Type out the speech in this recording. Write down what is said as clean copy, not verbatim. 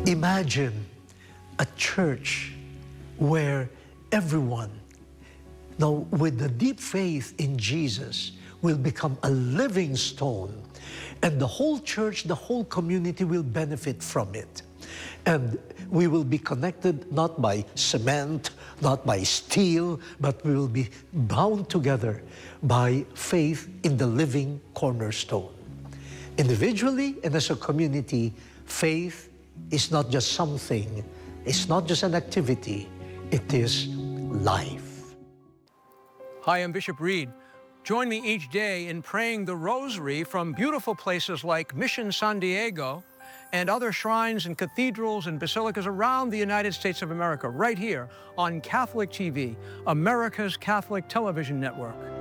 Imagine a church where everyone, now with the deep faith in Jesus, will become a living stone, and the whole church, the whole community will benefit from it. And we will be connected not by cement, not by steel, but we will be bound together by faith in the living cornerstone. Individually and as a community, faith is not just something, it's not just an activity, it is life. Hi, I'm Bishop Reed. Join me each day in praying the Rosary from beautiful places like Mission San Diego and other shrines and cathedrals and basilicas around the United States of America, right here on Catholic TV, America's Catholic Television Network.